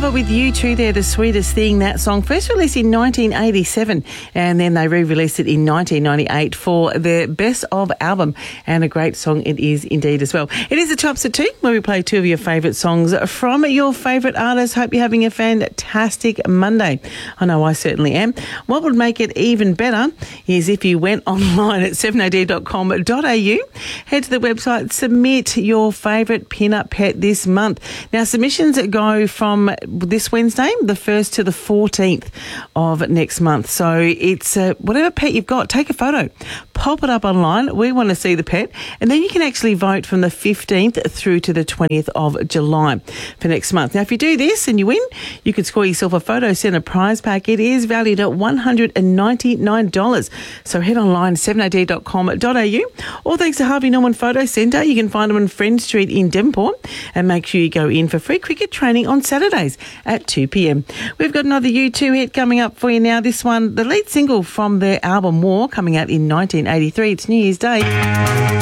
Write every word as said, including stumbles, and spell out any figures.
Love It with You Too. They're the sweetest thing, that song. First released in nineteen eighty-seven and then they re-released it in nineteen ninety-eight for their best of album, and a great song it is indeed as well. It is the Tops at two, where we play two of your favourite songs from your favourite artists. Hope you're having a fantastic Monday. I know I certainly am. What would make it even better is if you went online at seven a d dot com dot a u, head to the website, submit your favourite pin-up pet this month. Now, submissions go from this Wednesday, the first to the fourteenth of next month. So it's uh, whatever pet you've got, take a photo, pop it up online. We want to see the pet, and then you can actually vote from the fifteenth through to the twentieth of July for next month. Now, if you do this and you win, you could score yourself a photo centre prize pack. It is valued at one hundred ninety-nine dollars. So head online, seven a d dot com dot a u, or thanks to Harvey Norman Photo Centre. You can find them on Friend Street in Devonport, and make sure you go in for free cricket training on Saturdays at two p m. We've got another U two hit coming up for you now. This one, the lead single from their album War, coming out in nineteen eighty-three. It's New Year's Day.